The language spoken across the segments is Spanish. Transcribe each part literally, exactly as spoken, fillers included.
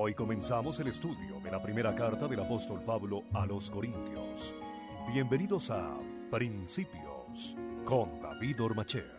Hoy comenzamos el estudio de la primera carta del apóstol Pablo a los Corintios. Bienvenidos a Principios con David Ormachea.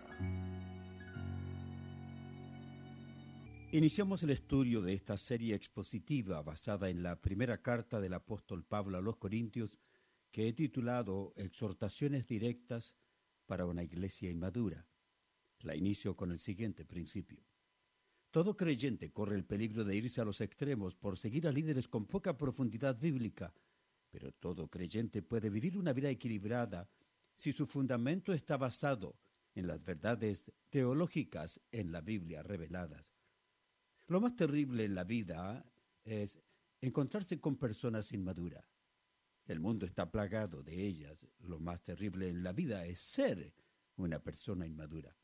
Iniciamos el estudio de esta serie expositiva basada en la primera carta del apóstol Pablo a los Corintios, que he titulado Exhortaciones directas para una iglesia inmadura. La inicio con el siguiente principio. Todo creyente corre el peligro de irse a los extremos por seguir a líderes con poca profundidad bíblica, pero todo creyente puede vivir una vida equilibrada si su fundamento está basado en las verdades teológicas en la Biblia reveladas. Lo más terrible en la vida es encontrarse con personas inmaduras. El mundo está plagado de ellas. Lo más terrible en la vida es ser una persona inmadura.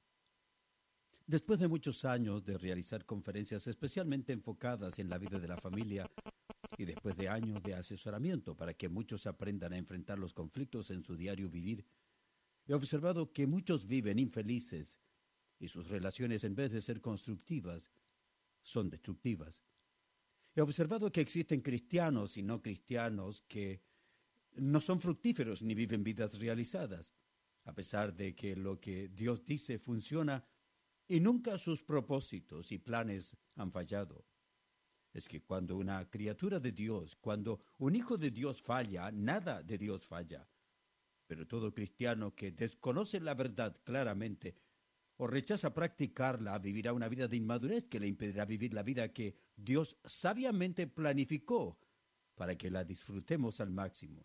Después de muchos años de realizar conferencias especialmente enfocadas en la vida de la familia y después de años de asesoramiento para que muchos aprendan a enfrentar los conflictos en su diario vivir, he observado que muchos viven infelices y sus relaciones, en vez de ser constructivas, son destructivas. He observado que existen cristianos y no cristianos que no son fructíferos ni viven vidas realizadas, a pesar de que lo que Dios dice funciona y nunca sus propósitos y planes han fallado. Es que cuando una criatura de Dios, cuando un hijo de Dios falla, nada de Dios falla. Pero todo cristiano que desconoce la verdad claramente o rechaza practicarla vivirá una vida de inmadurez que le impedirá vivir la vida que Dios sabiamente planificó para que la disfrutemos al máximo.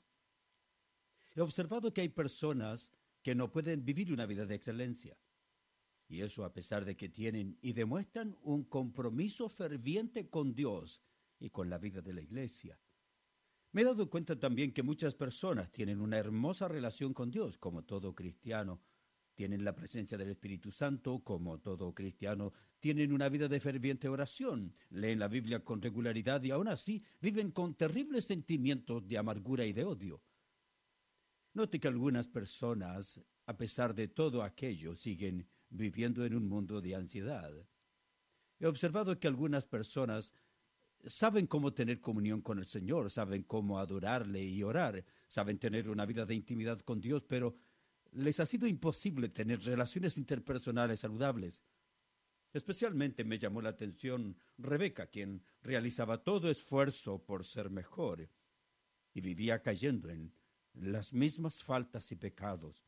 He observado que hay personas que no pueden vivir una vida de excelencia. Y eso a pesar de que tienen y demuestran un compromiso ferviente con Dios y con la vida de la iglesia. Me he dado cuenta también que muchas personas tienen una hermosa relación con Dios, como todo cristiano. Tienen la presencia del Espíritu Santo, como todo cristiano. Tienen una vida de ferviente oración. Leen la Biblia con regularidad y aún así viven con terribles sentimientos de amargura y de odio. Note que algunas personas, a pesar de todo aquello, siguen viviendo en un mundo de ansiedad. He observado que algunas personas saben cómo tener comunión con el Señor, saben cómo adorarle y orar, saben tener una vida de intimidad con Dios, pero les ha sido imposible tener relaciones interpersonales saludables. Especialmente me llamó la atención Rebeca, quien realizaba todo esfuerzo por ser mejor y vivía cayendo en las mismas faltas y pecados.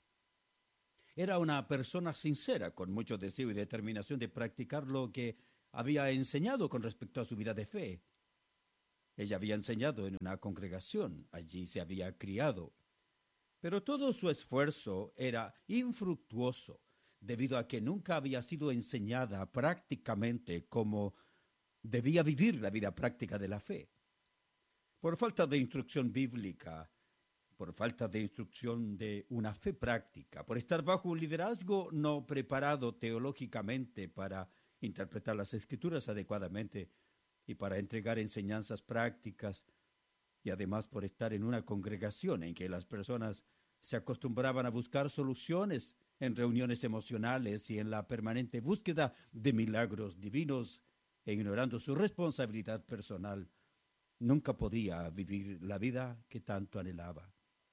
Era una persona sincera, con mucho deseo y determinación de practicar lo que había enseñado con respecto a su vida de fe. Ella había enseñado en una congregación, allí se había criado. Pero todo su esfuerzo era infructuoso, debido a que nunca había sido enseñada prácticamente cómo debía vivir la vida práctica de la fe. Por falta de instrucción bíblica, por falta de instrucción de una fe práctica, por estar bajo un liderazgo no preparado teológicamente para interpretar las Escrituras adecuadamente y para entregar enseñanzas prácticas, y además por estar en una congregación en que las personas se acostumbraban a buscar soluciones en reuniones emocionales y en la permanente búsqueda de milagros divinos e ignorando su responsabilidad personal, nunca podía vivir la vida que tanto anhelaba.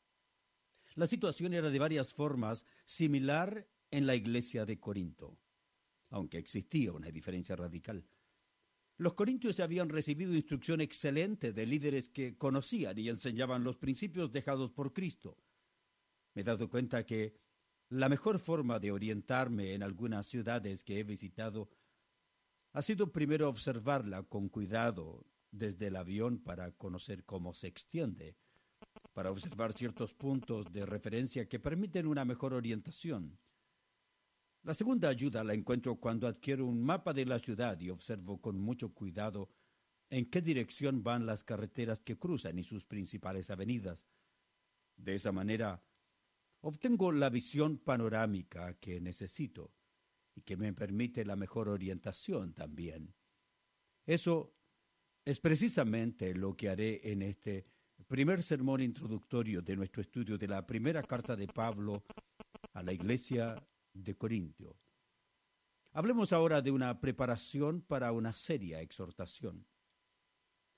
La situación era de varias formas similar en la iglesia de Corinto, aunque existía una diferencia radical. Los corintios habían recibido instrucción excelente de líderes que conocían y enseñaban los principios dejados por Cristo. Me he dado cuenta que la mejor forma de orientarme en algunas ciudades que he visitado ha sido primero observarla con cuidado desde el avión para conocer cómo se extiende, para observar ciertos puntos de referencia que permiten una mejor orientación. La segunda ayuda la encuentro cuando adquiero un mapa de la ciudad y observo con mucho cuidado en qué dirección van las carreteras que cruzan y sus principales avenidas. De esa manera, obtengo la visión panorámica que necesito y que me permite la mejor orientación también. Eso es precisamente lo que haré en este primer sermón introductorio de nuestro estudio de la primera carta de Pablo a la iglesia de Corintio. Hablemos ahora de una preparación para una seria exhortación.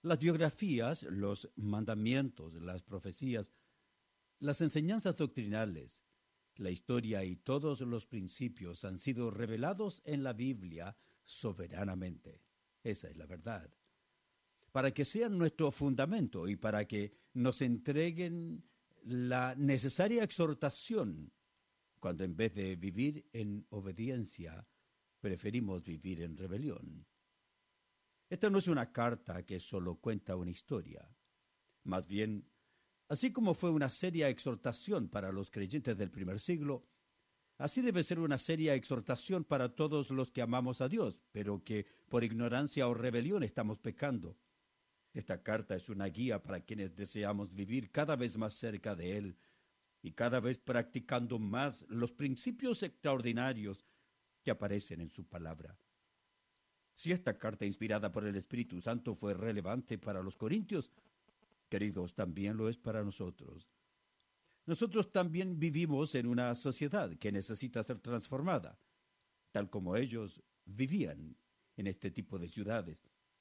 Las biografías, los mandamientos, las profecías, las enseñanzas doctrinales, la historia y todos los principios han sido revelados en la Biblia soberanamente. Esa es la verdad. Para que sean nuestro fundamento y para que nos entreguen la necesaria exhortación cuando en vez de vivir en obediencia, preferimos vivir en rebelión. Esta no es una carta que solo cuenta una historia. Más bien, así como fue una seria exhortación para los creyentes del primer siglo, así debe ser una seria exhortación para todos los que amamos a Dios, pero que por ignorancia o rebelión estamos pecando. Esta carta es una guía para quienes deseamos vivir cada vez más cerca de Él y cada vez practicando más los principios extraordinarios que aparecen en su palabra. Si esta carta inspirada por el Espíritu Santo fue relevante para los corintios, queridos, también lo es para nosotros. Nosotros también vivimos en una sociedad que necesita ser transformada, tal como ellos vivían en este tipo de ciudades,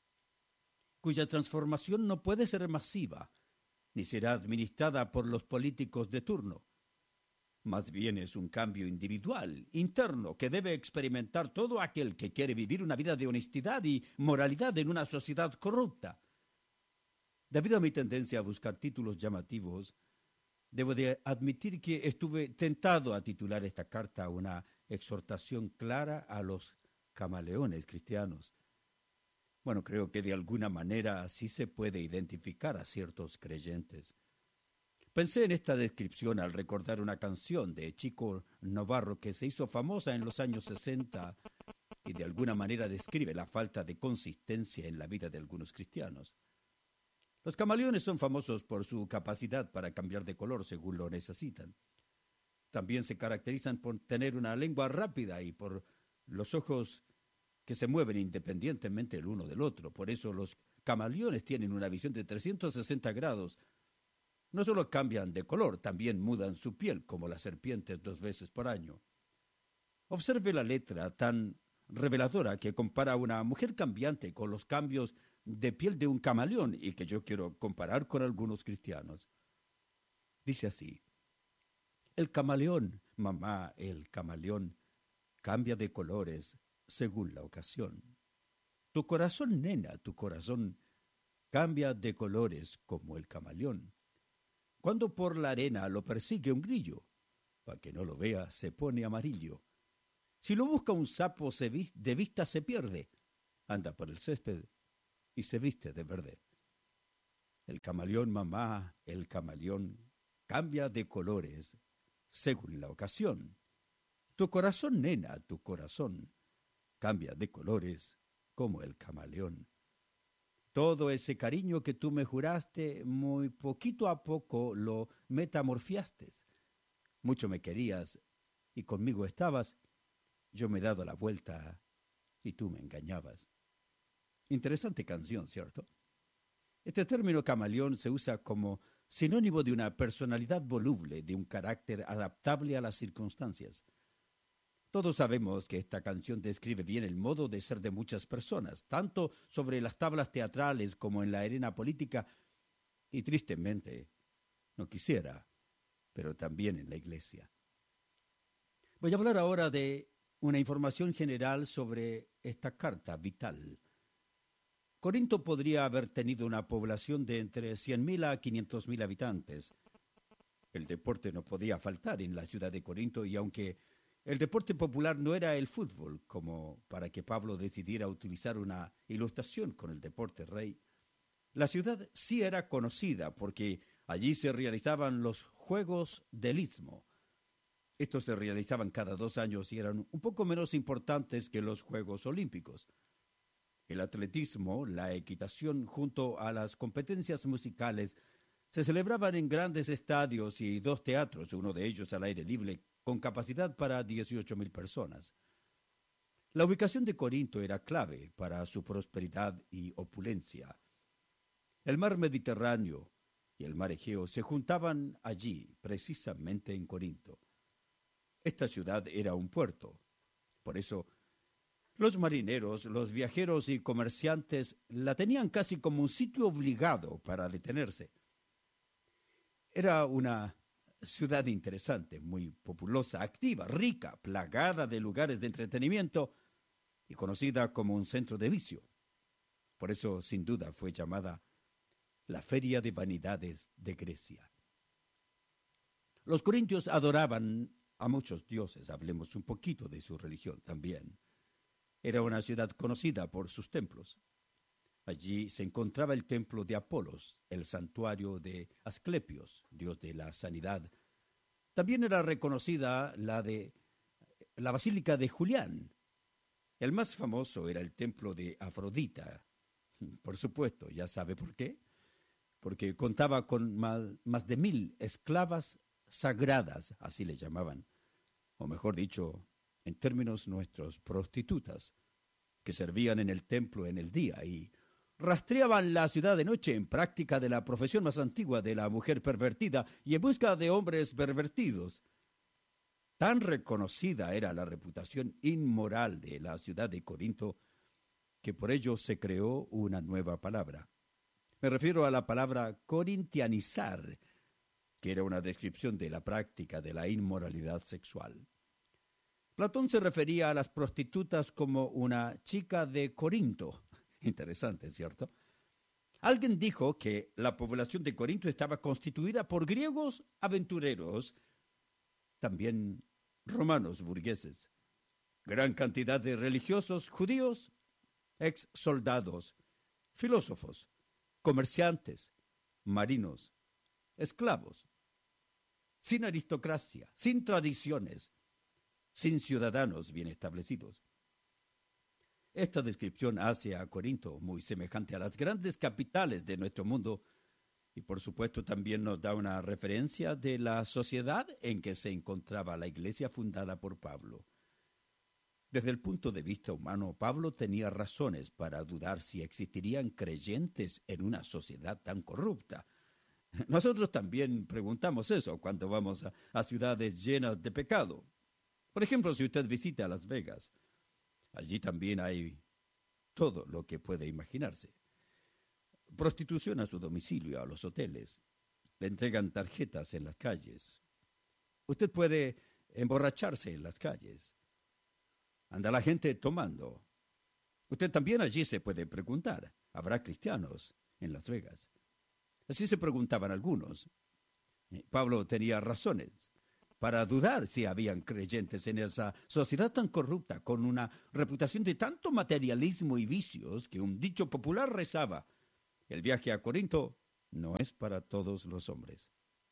cuya transformación no puede ser masiva, ni será administrada por los políticos de turno. Más bien es un cambio individual, interno, que debe experimentar todo aquel que quiere vivir una vida de honestidad y moralidad en una sociedad corrupta. Debido a mi tendencia a buscar títulos llamativos, debo de admitir que estuve tentado a titular esta carta una exhortación clara a los camaleones cristianos. Bueno, creo que de alguna manera así se puede identificar a ciertos creyentes. Pensé en esta descripción al recordar una canción de Chico Novarro que se hizo famosa en los años sesenta y de alguna manera describe la falta de consistencia en la vida de algunos cristianos. Los camaleones son famosos por su capacidad para cambiar de color según lo necesitan. También se caracterizan por tener una lengua rápida y por los ojos que se mueven independientemente el uno del otro. Por eso los camaleones tienen una visión de trescientos sesenta grados. No solo cambian de color, también mudan su piel, como las serpientes dos veces por año. Observe la letra tan reveladora que compara a una mujer cambiante con los cambios de piel de un camaleón y que yo quiero comparar con algunos cristianos. Dice así: el camaleón, mamá, el camaleón, cambia de colores según la ocasión. Tu corazón, nena, tu corazón cambia de colores como el camaleón. Cuando por la arena lo persigue un grillo, para que no lo vea, se pone amarillo. Si lo busca un sapo, se vi- de vista se pierde. Anda por el césped y se viste de verde. El camaleón, mamá, el camaleón, cambia de colores según la ocasión. Tu corazón, nena, tu corazón, cambia de colores como el camaleón. Todo ese cariño que tú me juraste, muy poquito a poco lo metamorfiaste. Mucho me querías y conmigo estabas. Yo me he dado la vuelta y tú me engañabas. Interesante canción, ¿cierto? Este término camaleón se usa como sinónimo de una personalidad voluble, de un carácter adaptable a las circunstancias. Todos sabemos que esta canción describe bien el modo de ser de muchas personas, tanto sobre las tablas teatrales como en la arena política, y tristemente, no quisiera, pero también en la iglesia. Voy a hablar ahora de una información general sobre esta carta vital. Corinto podría haber tenido una población de entre cien mil a quinientos mil habitantes. El deporte no podía faltar en la ciudad de Corinto, y aunque el deporte popular no era el fútbol, como para que Pablo decidiera utilizar una ilustración con el deporte rey, la ciudad sí era conocida porque allí se realizaban los Juegos del Istmo. Estos se realizaban cada dos años y eran un poco menos importantes que los Juegos Olímpicos. El atletismo, la equitación junto a las competencias musicales se celebraban en grandes estadios y dos teatros, uno de ellos al aire libre, con capacidad para dieciocho mil personas. La ubicación de Corinto era clave para su prosperidad y opulencia. El mar Mediterráneo y el mar Egeo se juntaban allí, precisamente en Corinto. Esta ciudad era un puerto. Por eso, Los marineros, los viajeros y comerciantes la tenían casi como un sitio obligado para detenerse. Era una ciudad interesante, muy populosa, activa, rica, plagada de lugares de entretenimiento y conocida como un centro de vicio. Por eso, sin duda, fue llamada la Feria de Vanidades de Grecia. Los corintios adoraban a muchos dioses. Hablemos un poquito de su religión también. Era una ciudad conocida por sus templos. Allí se encontraba el templo de Apolos, el santuario de Asclepios, dios de la sanidad. También era reconocida la de la Basílica de Julián. El más famoso era el templo de Afrodita. Por supuesto, ¿ya sabe por qué? Porque contaba con mal, más de mil esclavas sagradas, así le llamaban, o mejor dicho, en términos nuestros, prostitutas, que servían en el templo en el día y rastreaban la ciudad de noche en práctica de la profesión más antigua de la mujer pervertida y en busca de hombres pervertidos. Tan reconocida era la reputación inmoral de la ciudad de Corinto que por ello se creó una nueva palabra. Me refiero a la palabra corintianizar, que era una descripción de la práctica de la inmoralidad sexual. Platón se refería a las prostitutas como una chica de Corinto. Interesante, ¿cierto? Alguien dijo que la población de Corinto estaba constituida por griegos aventureros, también romanos burgueses, gran cantidad de religiosos judíos, ex soldados, filósofos, comerciantes, marinos, esclavos, sin aristocracia, sin tradiciones, sin ciudadanos bien establecidos. Esta descripción hace a Corinto muy semejante a las grandes capitales de nuestro mundo y por supuesto también nos da una referencia de la sociedad en que se encontraba la iglesia fundada por Pablo. Desde el punto de vista humano, Pablo tenía razones para dudar si existirían creyentes en una sociedad tan corrupta. Nosotros también preguntamos eso cuando vamos a, a ciudades llenas de pecado. Por ejemplo, si usted visita Las Vegas, allí también hay todo lo que puede imaginarse. Prostitución a su domicilio, a los hoteles. Le entregan tarjetas en las calles. Usted puede emborracharse en las calles. Anda la gente tomando. Usted también allí se puede preguntar, ¿habrá cristianos en Las Vegas? Así se preguntaban algunos. Pablo tenía razones para dudar si habían creyentes en esa sociedad tan corrupta, con una reputación de tanto materialismo y vicios, que un dicho popular rezaba: el viaje a Corinto no es para todos los hombres.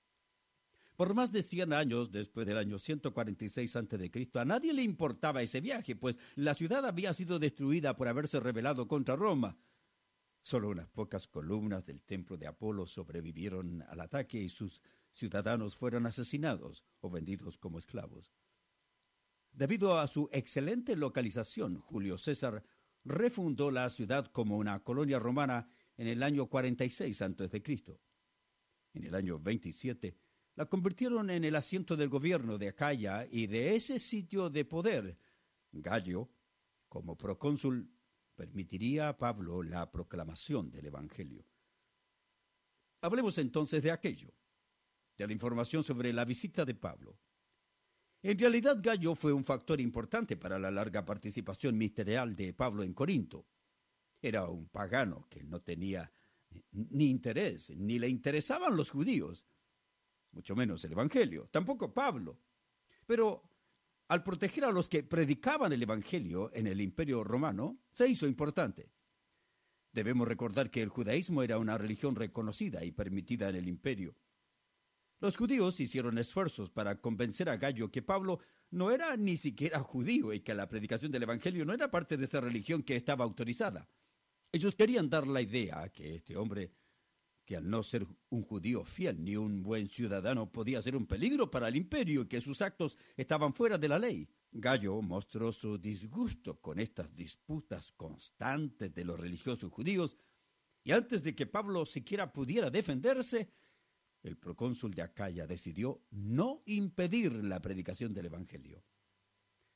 Por más de cien años, después del año ciento cuarenta y seis antes de Cristo, a nadie le importaba ese viaje, pues la ciudad había sido destruida por haberse rebelado contra Roma. Solo unas pocas columnas del templo de Apolo sobrevivieron al ataque y sus ciudadanos fueron asesinados o vendidos como esclavos. Debido a su excelente localización, Julio César refundó la ciudad como una colonia romana en el año cuarenta y seis antes de Cristo. En el año veintisiete, la convirtieron en el asiento del gobierno de Acaya y de ese sitio de poder, Gallo, como procónsul, permitiría a Pablo la proclamación del Evangelio. Hablemos entonces de aquello, de la información sobre la visita de Pablo. En realidad, Gallo fue un factor importante para la larga participación ministerial de Pablo en Corinto. Era un pagano que no tenía ni interés, ni le interesaban los judíos, mucho menos el Evangelio, tampoco Pablo. Pero al proteger a los que predicaban el Evangelio en el Imperio Romano, se hizo importante. Debemos recordar que el judaísmo era una religión reconocida y permitida en el imperio. Los judíos hicieron esfuerzos para convencer a Gallo que Pablo no era ni siquiera judío y que la predicación del Evangelio no era parte de esta religión que estaba autorizada. Ellos querían dar la idea que este hombre, que al no ser un judío fiel ni un buen ciudadano, podía ser un peligro para el imperio y que sus actos estaban fuera de la ley. Gallo mostró su disgusto con estas disputas constantes de los religiosos judíos y antes de que Pablo siquiera pudiera defenderse, el procónsul de Acaya decidió no impedir la predicación del Evangelio.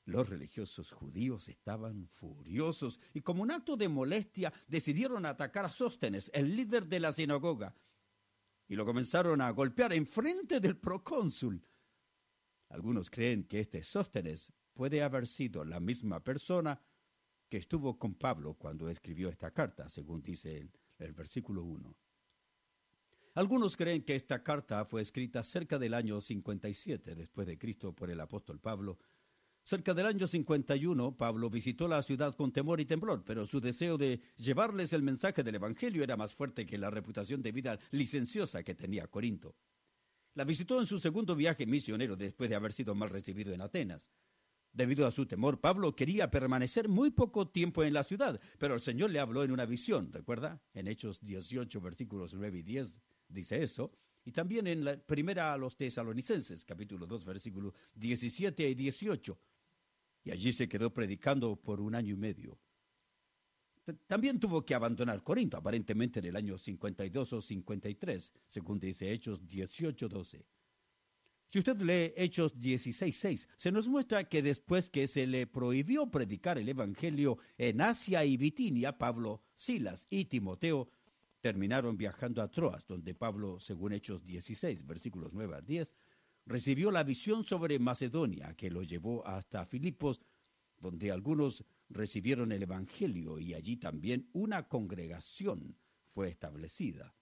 Los religiosos judíos estaban furiosos y como un acto de molestia decidieron atacar a Sóstenes, el líder de la sinagoga, y lo comenzaron a golpear en frente del procónsul. Algunos creen que este Sóstenes puede haber sido la misma persona que estuvo con Pablo cuando escribió esta carta, según dice el, el versículo uno. Algunos creen que esta carta fue escrita cerca del año cincuenta y siete después de Cristo por el apóstol Pablo. Cerca del año cincuenta y uno, Pablo visitó la ciudad con temor y temblor, pero su deseo de llevarles el mensaje del Evangelio era más fuerte que la reputación de vida licenciosa que tenía Corinto. La visitó en su segundo viaje misionero después de haber sido mal recibido en Atenas. Debido a su temor, Pablo quería permanecer muy poco tiempo en la ciudad, pero el Señor le habló en una visión, ¿recuerda? En Hechos dieciocho, versículos nueve y diez, dice eso. Y también en la primera a los Tesalonicenses, capítulo dos, versículos diecisiete y dieciocho. Y allí se quedó predicando por un año y medio. T- También tuvo que abandonar Corinto, aparentemente en el año cincuenta y dos o cincuenta y tres, según dice Hechos dieciocho, doce. Si usted lee Hechos dieciséis, seis, se nos muestra que después que se le prohibió predicar el Evangelio en Asia y Bitinia, Pablo, Silas y Timoteo terminaron viajando a Troas, donde Pablo, según Hechos dieciséis, versículos nueve a diez, recibió la visión sobre Macedonia, que lo llevó hasta Filipos, donde algunos recibieron el Evangelio y allí también una congregación fue establecida.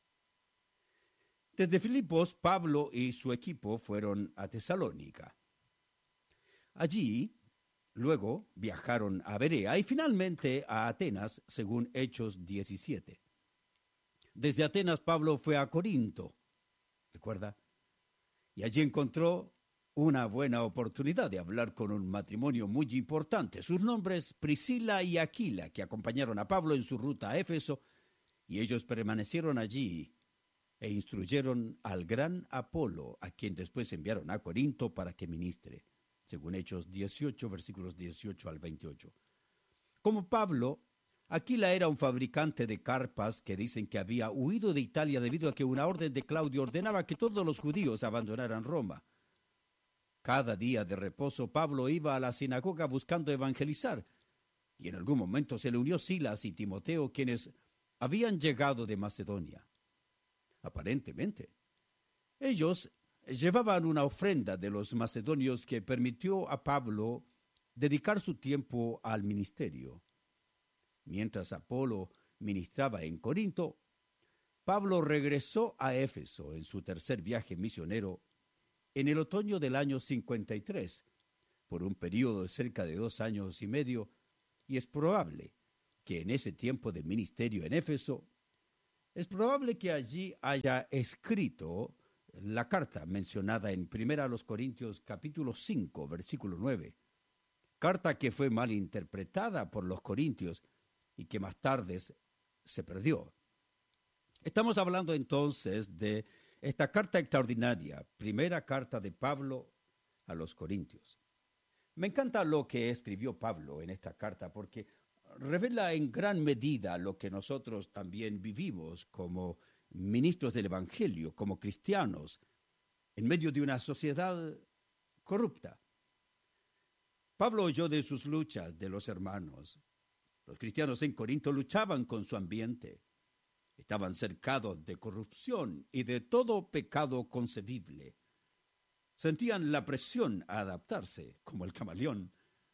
Desde Filipos, Pablo y su equipo fueron a Tesalónica. Allí, luego, viajaron a Berea y finalmente a Atenas, según Hechos diecisiete. Desde Atenas, Pablo fue a Corinto, ¿recuerda? Y allí encontró una buena oportunidad de hablar con un matrimonio muy importante. Sus nombres Priscila y Aquila, que acompañaron a Pablo en su ruta a Éfeso, y ellos permanecieron allí e instruyeron al gran Apolo, a quien después enviaron a Corinto para que ministre, según Hechos dieciocho, versículos dieciocho al veintiocho. Como Pablo, Aquila era un fabricante de carpas que dicen que había huido de Italia debido a que una orden de Claudio ordenaba que todos los judíos abandonaran Roma. Cada día de reposo Pablo iba a la sinagoga buscando evangelizar, y en algún momento se le unió Silas y Timoteo, quienes habían llegado de Macedonia. Aparentemente, ellos llevaban una ofrenda de los macedonios que permitió a Pablo dedicar su tiempo al ministerio. Mientras Apolo ministraba en Corinto, Pablo regresó a Éfeso en su tercer viaje misionero en el otoño del año cincuenta y tres, por un periodo de cerca de dos años y medio, y es probable que en ese tiempo de ministerio en Éfeso, es probable que allí haya escrito la carta mencionada en Primera a los Corintios capítulo cinco, versículo nueve, carta que fue mal interpretada por los corintios y que más tarde se perdió. Estamos hablando entonces de esta carta extraordinaria, primera carta de Pablo a los Corintios. Me encanta lo que escribió Pablo en esta carta porque revela en gran medida lo que nosotros también vivimos como ministros del Evangelio, como cristianos, en medio de una sociedad corrupta. Pablo oyó de sus luchas de los hermanos. Los cristianos en Corinto luchaban con su ambiente. Estaban cercados de corrupción y de todo pecado concebible. Sentían la presión a adaptarse, como el camaleón.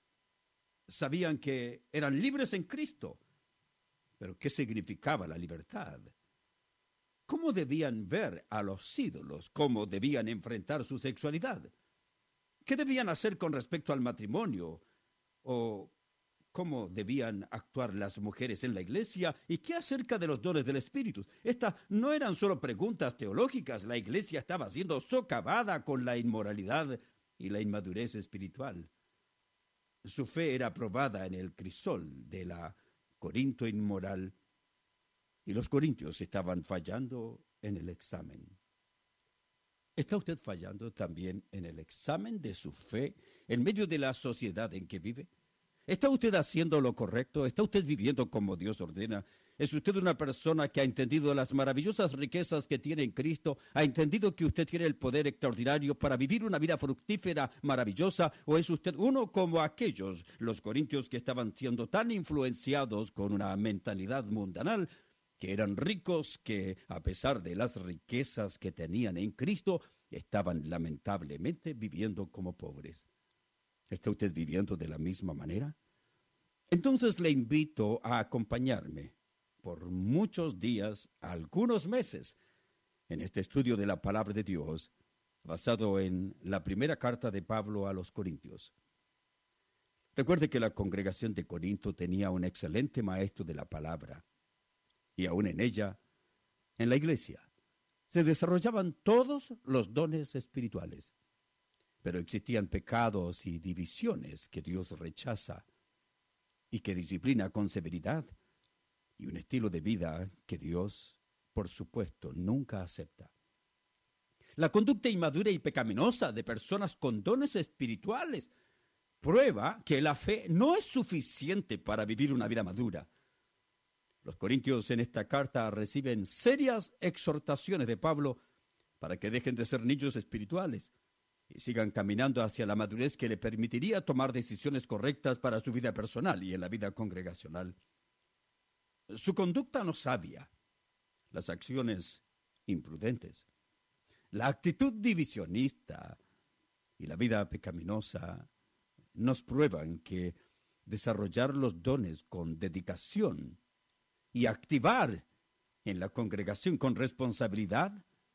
Sabían que eran libres en Cristo. Pero ¿qué significaba la libertad? ¿Cómo debían ver a los ídolos? ¿Cómo debían enfrentar su sexualidad? ¿Qué debían hacer con respecto al matrimonio? ¿O cómo debían actuar las mujeres en la iglesia? ¿Y qué acerca de los dones del Espíritu? Estas no eran solo preguntas teológicas. La iglesia estaba siendo socavada con la inmoralidad y la inmadurez espiritual. Su fe era probada en el crisol de la Corinto inmoral y los corintios estaban fallando en el examen. ¿Está usted fallando también en el examen de su fe en medio de la sociedad en que vive? ¿Está usted haciendo lo correcto? ¿Está usted viviendo como Dios ordena? ¿Es usted una persona que ha entendido las maravillosas riquezas que tiene en Cristo? ¿Ha entendido que usted tiene el poder extraordinario para vivir una vida fructífera, maravillosa? ¿O es usted uno como aquellos, los corintios, que estaban siendo tan influenciados con una mentalidad mundanal, que eran ricos, que a pesar de las riquezas que tenían en Cristo, estaban lamentablemente viviendo como pobres? ¿Está usted viviendo de la misma manera? Entonces le invito a acompañarme por muchos días, algunos meses, en este estudio de la palabra de Dios, basado en la primera carta de Pablo a los Corintios. Recuerde que la congregación de Corinto tenía un excelente maestro de la palabra, y aún en ella, en la iglesia, se desarrollaban todos los dones espirituales, pero existían pecados y divisiones que Dios rechaza y que disciplina con severidad, y un estilo de vida que Dios, por supuesto, nunca acepta. La conducta inmadura y pecaminosa de personas con dones espirituales prueba que la fe no es suficiente para vivir una vida madura. Los corintios en esta carta reciben serias exhortaciones de Pablo para que dejen de ser niños espirituales y sigan caminando hacia la madurez que le permitiría tomar decisiones correctas para su vida personal y en la vida congregacional. Su conducta no sabia, las acciones imprudentes, la actitud divisionista y la vida pecaminosa nos prueban que desarrollar los dones con dedicación y activar en la congregación con responsabilidad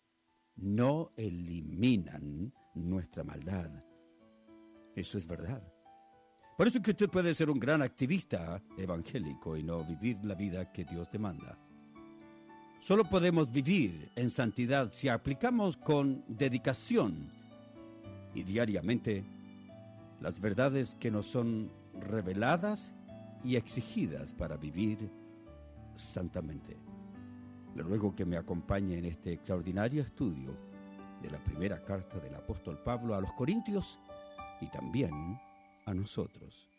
no eliminan nuestra maldad. Eso es verdad. Por eso es que usted puede ser un gran activista evangélico y no vivir la vida que Dios demanda. Solo podemos vivir en santidad si aplicamos con dedicación y diariamente las verdades que nos son reveladas y exigidas para vivir santamente. Le ruego que me acompañe en este extraordinario estudio de la primera carta del apóstol Pablo a los Corintios y también a nosotros.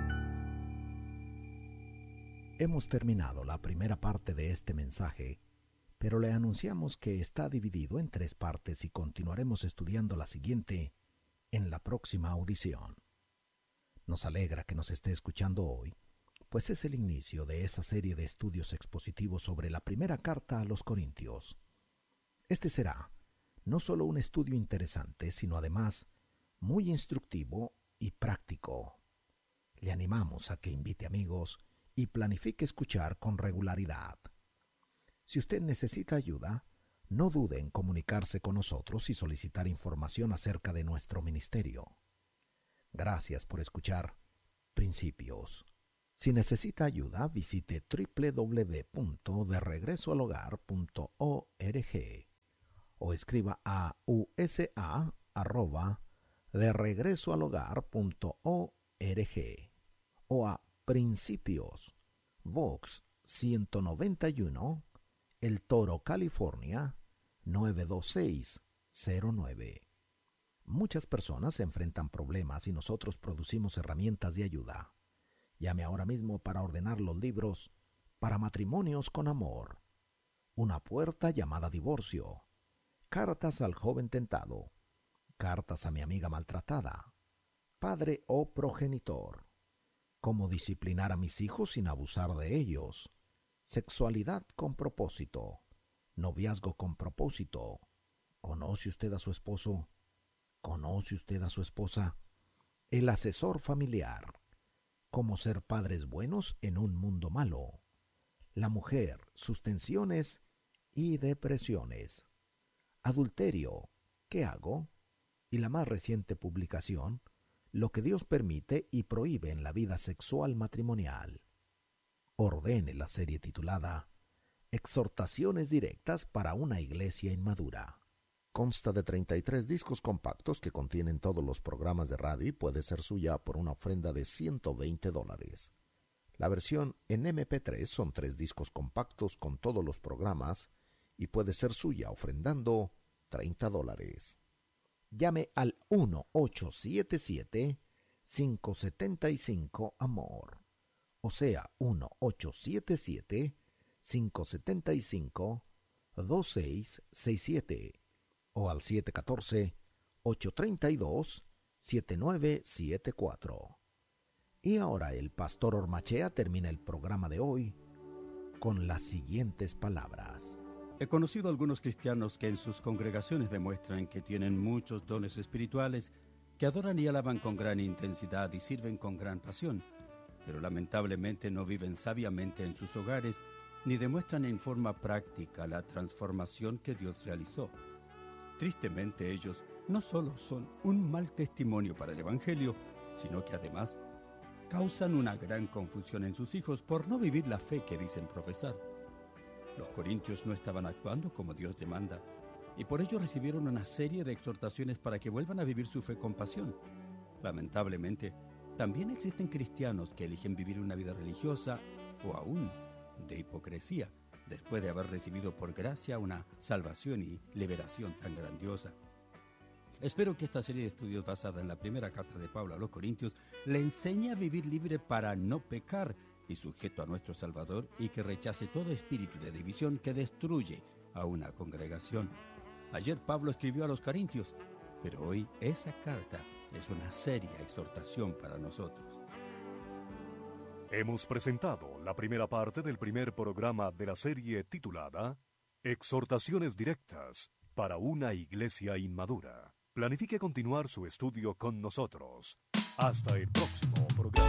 Hemos terminado la primera parte de este mensaje, pero le anunciamos que está dividido en tres partes y continuaremos estudiando la siguiente en la próxima audición. Nos alegra que nos esté escuchando hoy, pues es el inicio de esa serie de estudios expositivos sobre la primera carta a los Corintios. Este será no solo un estudio interesante, sino además muy instructivo y práctico. Le animamos a que invite amigos y planifique escuchar con regularidad. Si usted necesita ayuda, no dude en comunicarse con nosotros y solicitar información acerca de nuestro ministerio. Gracias por escuchar Principios. Si necesita ayuda, visite doble u doble u doble u punto de regreso al hogar punto org o escriba a u s a arroba de regreso al hogar punto org o a Principios, Box ciento noventa y uno, El Toro, California nueve dos seis cero nueve. Muchas personas enfrentan problemas y nosotros producimos herramientas de ayuda. Llame ahora mismo para ordenar los libros Para matrimonios con amor, Una puerta llamada divorcio, Cartas al joven tentado, Cartas a mi amiga maltratada, Padre o progenitor, Cómo disciplinar a mis hijos sin abusar de ellos, Sexualidad con propósito, Noviazgo con propósito, ¿Conoce usted a su esposo? ¿Conoce usted a su esposa? El asesor familiar, Cómo ser padres buenos en un mundo malo, La mujer, sus tensiones y depresiones, Adulterio, ¿qué hago? Y la más reciente publicación, Lo que Dios permite y prohíbe en la vida sexual matrimonial. Ordene la serie titulada Exhortaciones directas para una iglesia inmadura. Consta de treinta y tres discos compactos que contienen todos los programas de radio y puede ser suya por una ofrenda de ciento veinte dólares. La versión en eme pe tres son tres discos compactos con todos los programas y puede ser suya ofrendando treinta dólares. Llame al uno ocho siete siete, cinco siete cinco, amor. O sea, uno ocho siete siete, cinco siete cinco, dos seis seis siete o al siete uno cuatro, ocho tres dos, siete nueve siete cuatro. Y ahora el pastor Ormachea termina el programa de hoy con las siguientes palabras. He conocido algunos cristianos que en sus congregaciones demuestran que tienen muchos dones espirituales, que adoran y alaban con gran intensidad y sirven con gran pasión, pero lamentablemente no viven sabiamente en sus hogares ni demuestran en forma práctica la transformación que Dios realizó. Tristemente ellos no solo son un mal testimonio para el Evangelio, sino que además causan una gran confusión en sus hijos por no vivir la fe que dicen profesar. Los corintios no estaban actuando como Dios demanda, y por ello recibieron una serie de exhortaciones para que vuelvan a vivir su fe con pasión. Lamentablemente, también existen cristianos que eligen vivir una vida religiosa o aún de hipocresía, después de haber recibido por gracia una salvación y liberación tan grandiosa. Espero que esta serie de estudios basada en la primera carta de Pablo a los Corintios le enseñe a vivir libre para no pecar y sujeto a nuestro Salvador, y que rechace todo espíritu de división que destruye a una congregación. Ayer Pablo escribió a los Corintios, pero hoy esa carta es una seria exhortación para nosotros. Hemos presentado la primera parte del primer programa de la serie titulada Exhortaciones directas para una iglesia inmadura. Planifique continuar su estudio con nosotros. Hasta el próximo programa.